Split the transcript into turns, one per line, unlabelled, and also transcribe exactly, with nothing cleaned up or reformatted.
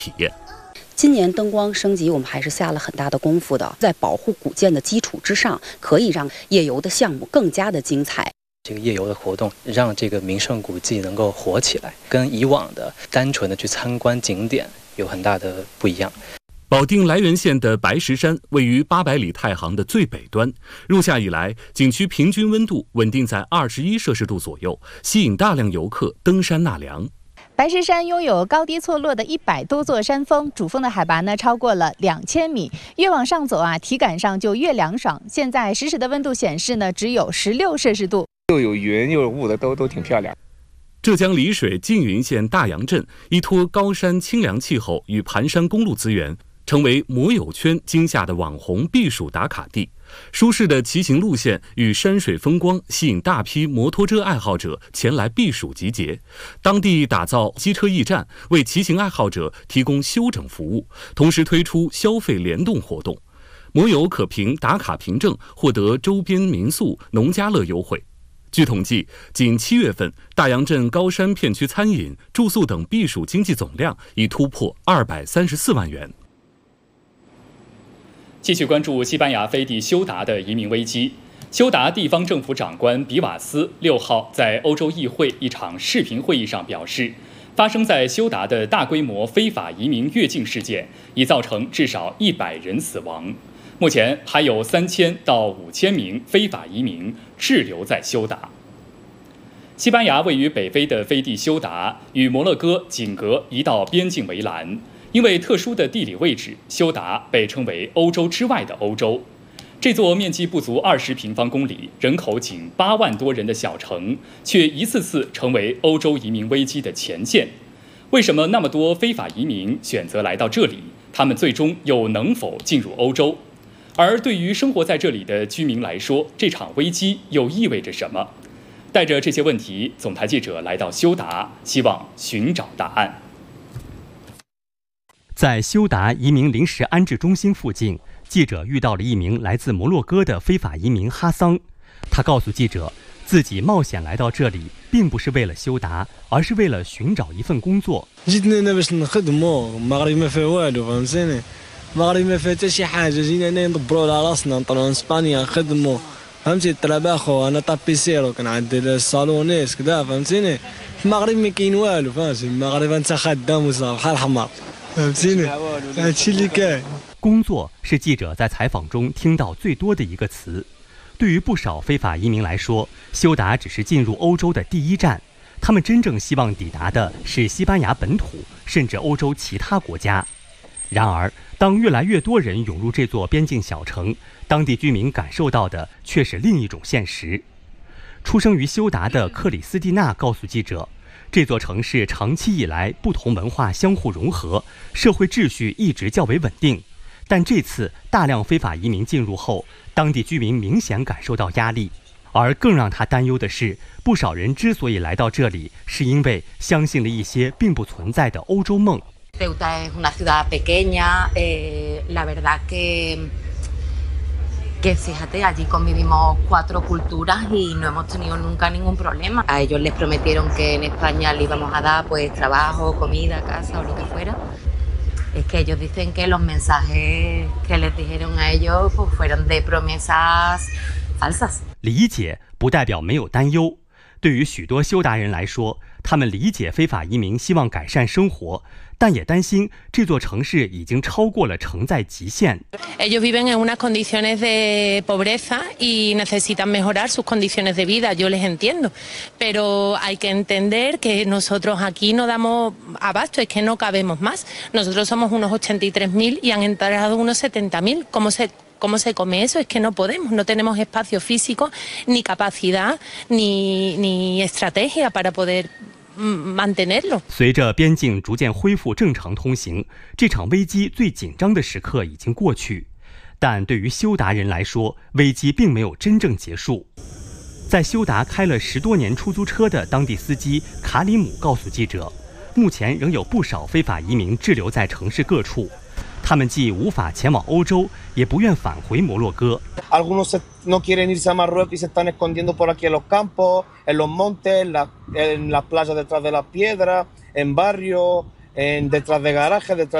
体验。
今年灯光升级，我们还是下了很大的功夫的，在保护古建的基础之上，可以让夜游的项目更加的精彩。
这个夜游的活动让这个名胜古迹能够活起来，跟以往的单纯的去参观景点有很大的不一样。
保定涞源县的白石山位于八百里太行的最北端，入夏以来，景区平均温度稳定在二十一摄氏度左右，吸引大量游客登山纳凉。
白石山拥有高低错落的一百多座山峰，主峰的海拔呢超过了两千米。越往上走啊，体感上就越凉爽。现在实时的温度显示呢，只有十六摄氏度，
又有云又有雾的，都都挺漂亮。
浙江丽水缙云县大洋镇依托高山清凉气候与盘山公路资源，成为摩友圈今夏的网红避暑打卡地。舒适的骑行路线与山水风光吸引大批摩托车爱好者前来避暑集结。当地打造机车驿站，为骑行爱好者提供休整服务，同时推出消费联动活动。摩友可凭打卡凭证获得周边民宿、农家乐优惠。据统计，仅七月份，大洋镇高山片区餐饮、住宿等避暑经济总量已突破二百三十四万元。
继续关注西班牙飞地休达的移民危机。休达地方政府长官比瓦斯六号在欧洲议会一场视频会议上表示，发生在休达的大规模非法移民越境事件已造成至少一百人死亡，目前还有三千到五千名非法移民滞留在休达。西班牙位于北非的飞地休达与摩洛哥仅隔一道边境围栏。因为特殊的地理位置，休达被称为欧洲之外的欧洲。这座面积不足二十平方公里、人口仅八万多人的小城，却一次次成为欧洲移民危机的前线。为什么那么多非法移民选择来到这里？他们最终又能否进入欧洲？而对于生活在这里的居民来说，这场危机又意味着什么？带着这些问题，总台记者来到休达，希望寻找答案。
在休达移民临时安置中心附近，记者遇到了一名来自摩洛哥的非法移民哈桑。他告诉记者，自己冒险来到这里，并不是为了休达，而是为了寻找一份工作。
جيتنا هنا باش نخدموا المغرب ما فيه والو فهمتيني المغرب ما فيه حتى شي حاجه جينا هنا ندبروا على راسنا نطلعوا لاسبانيا نخدموا فهمتي طلباخو انا طابيسيرو كنعدل الصالونيس كذا فهمتيني المغرب ما كاين والو فهمتي المغرب انت خدام وصافي بحال الحمار فهمتيني هادشي اللي كاين。
工作是记者在采访中听到最多的一个词。对于不少非法移民来说，休达只是进入欧洲的第一站，他们真正希望抵达的是西班牙本土，甚至欧洲其他国家。然而，当越来越多人涌入这座边境小城，当地居民感受到的却是另一种现实。出生于休达的克里斯蒂娜告诉记者，这座城市长期以来不同文化相互融合，社会秩序一直较为稳定。但这次大量非法移民进入后，当地居民明显感受到压力。而更让他担忧的是，不少人之所以来到这里，是因为相信了一些并不存在的欧洲梦。
Ceuta es una ciudad pequeña, eh, la verdad que, que fíjate, allí convivimos cuatro culturas y no hemos tenido nunca ningún problema. A ellos les prometieron que en España le íbamos a dar pues trabajo, comida, casa o lo que fuera. Es que ellos dicen que los mensajes que les dijeron a ellos pues fueron de promesas falsas.
理解不代表没有担忧。对于许多休达人来说，他们理解非法移民希望改善生活，但也担心这座城市已经超过了承载极限。
Ellos viven en unas condiciones de pobreza y necesitan mejorar sus condiciones de vida. Yo les entiendo, pero hay que entender que nosotros aquí no damos abasto, es que no cabemos más. Nosotros somos unos ochenta y tres mil y han entrado unos setenta mil. ¿Cómo se ¿Cómo se come eso? Es que no podemos, no tenemos espacio físico, ni capacidad, ni, ni estrategia para poder mantenerlo.
随着边境逐渐恢复正常通行，这场危机最紧张的时刻已经过去。但对于休达人来说，危机并没有真正结束。在休达开了十多年出租车的当地司机卡里姆告诉记者，目前仍有不少非法移民滞留在城市各处。他们既无法前往欧洲，也不愿返回摩洛哥。
Algunos no quieren irse a Marruecos y se están escondiendo por aquí en los campos, en los montes, en la, en las playas detrás de las piedras, en barrios, en detrás de garajes, detrás